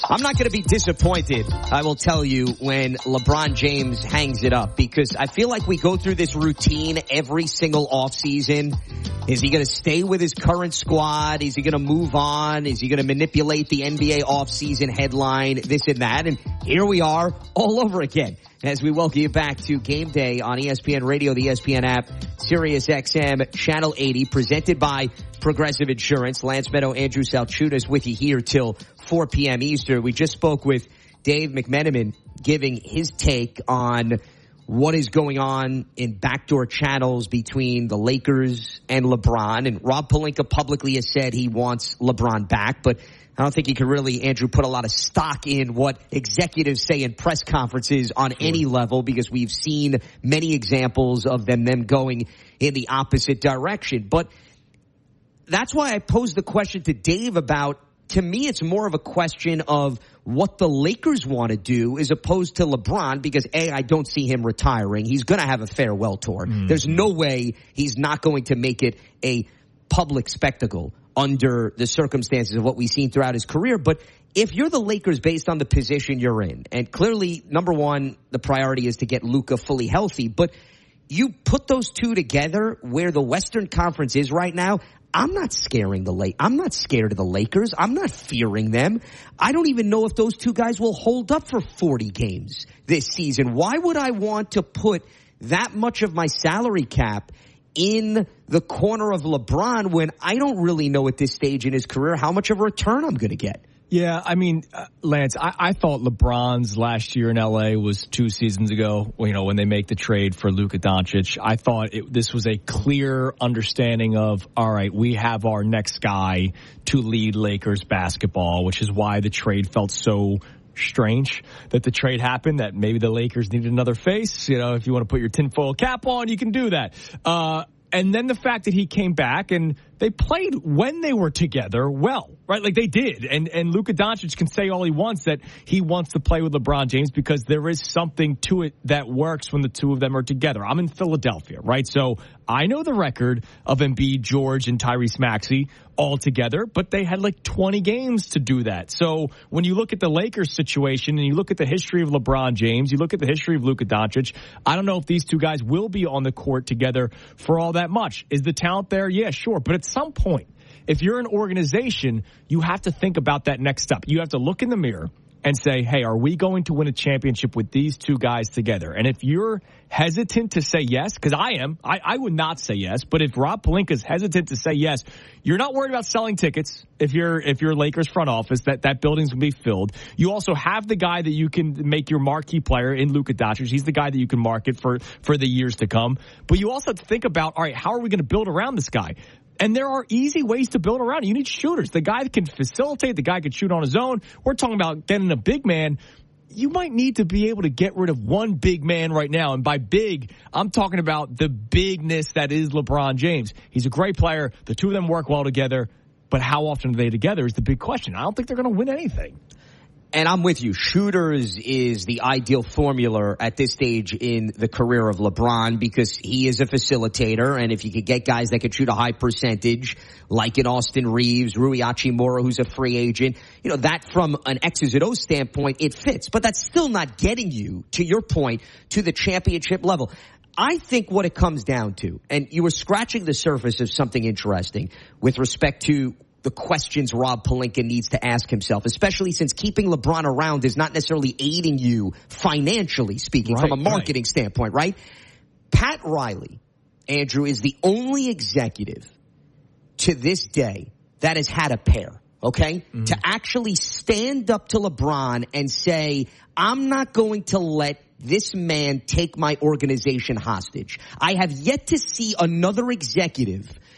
I'm not going to be disappointed, I will tell you, when LeBron James hangs it up, because I feel like we go through this routine every single offseason. Is he going to stay with his current squad? Is he going to move on? Is he going to manipulate the NBA offseason headline, this and that? And here we are all over again as we welcome you back to Game Day on ESPN Radio, the ESPN app, Sirius XM, Channel 80, presented by Progressive Insurance. Lance Meadow, Andrew Salchunas with you here till 4 p.m. Eastern. We just spoke with Dave McMenamin giving his take on what is going on in backdoor channels between the Lakers and LeBron. And Rob Pelinka publicly has said he wants LeBron back, but I don't think he can really, Andrew, put a lot of stock in what executives say in press conferences on any level, because we've seen many examples of them going in the opposite direction. But that's why I posed the question to Dave about, to me, it's more of a question of what the Lakers want to do as opposed to LeBron, because A, I don't see him retiring. He's going to have a farewell tour. There's no way he's not going to make it a public spectacle under the circumstances of what we've seen throughout his career. But if you're the Lakers, based on the position you're in, and clearly, number one, the priority is to get Luka fully healthy, but you put those two together where the Western Conference is right now, I'm not scaring I'm not scared of the Lakers. I'm not fearing them. I don't even know if those two guys will hold up for 40 games this season. Why would I want to put that much of my salary cap in the corner of LeBron when I don't really know at this stage in his career how much of a return I'm going to get? Yeah, I mean, Lance, I thought LeBron's last year in L.A. was 2 seasons ago, when they make the trade for Luka Doncic. I thought this was a clear understanding of, all right, we have our next guy to lead Lakers basketball, which is why the trade felt so strange that the trade happened, that maybe the Lakers needed another face. If you want to put your tinfoil cap on, you can do that. And then the fact that he came back and they played when they were together well, right? Like they did. And Luka Doncic can say all he wants that he wants to play with LeBron James because there is something to it that works when the two of them are together. I'm in Philadelphia, right? So I know the record of Embiid, George, and Tyrese Maxey all together, but they had like 20 games to do that. So when you look at the Lakers situation and you look at the history of LeBron James, you look at the history of Luka Doncic, I don't know if these two guys will be on the court together for all that much. Is the talent there? Yeah, sure. But at some point, if you're an organization, you have to think about that next step. You have to look in the mirror and say, hey, are we going to win a championship with these two guys together? And if you're hesitant to say yes, because I am, I would not say yes, but if Rob Pelinka is hesitant to say yes, you're not worried about selling tickets if you're Lakers front office, that building's going to be filled. You also have the guy that you can make your marquee player in Luka Doncic. He's the guy that you can market for the years to come. But you also have to think about, all right, how are we going to build around this guy? And there are easy ways to build around it. You need shooters. The guy that can facilitate, the guy can shoot on his own. We're talking about getting a big man. You might need to be able to get rid of one big man right now. And by big, I'm talking about the bigness that is LeBron James. He's a great player. The two of them work well together. But how often are they together is the big question. I don't think they're going to win anything. And I'm with you. Shooters is the ideal formula at this stage in the career of LeBron because he is a facilitator. And if you could get guys that could shoot a high percentage, like in Austin Reeves, Rui Hachimura, who's a free agent, that from an X's and O's standpoint, it fits. But that's still not getting you, to your point, to the championship level. I think what it comes down to, and you were scratching the surface of something interesting with respect to the questions Rob Pelinka needs to ask himself, especially since keeping LeBron around is not necessarily aiding you financially speaking, from a marketing standpoint, right? Pat Riley, Andrew, is the only executive to this day that has had a pair, okay? Mm-hmm. To actually stand up to LeBron and say, I'm not going to let this man take my organization hostage. I have yet to see another executive